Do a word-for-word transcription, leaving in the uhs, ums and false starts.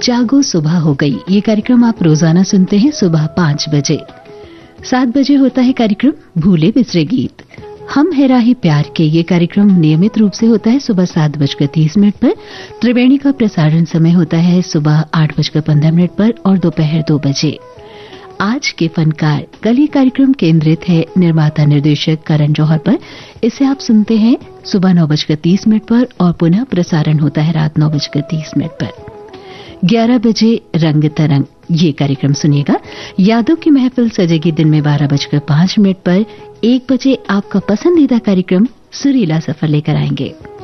जागो सुबह हो गई। ये कार्यक्रम आप रोजाना सुनते हैं सुबह पाँच बजे। सात बजे होता है कार्यक्रम भूले बिसरे गीत। हम है राही प्यार के। ये कार्यक्रम नियमित रूप से होता है सुबह सात बजकर तीस मिनट पर। त्रिवेणी का प्रसारण समय होता है सुबह आठ बजकर पंद्रह मिनट पर और दोपहर दो बजे। आज के फनकार कल ये कार्यक्रम केंद्रित है निर्माता निर्देशक करण जौहर पर। इसे आप सुनते हैं सुबह नौ बजकर तीस मिनट पर और पुनः प्रसारण होता है रात नौ बजकर तीस मिनट पर। ग्यारह बजे रंग तरंग ये कार्यक्रम सुनिएगा। यादों की महफिल सजेगी दिन में बारह बजकर पांच मिनट पर। एक बजे आपका पसंदीदा कार्यक्रम सुरीला सफर लेकर आएंगे।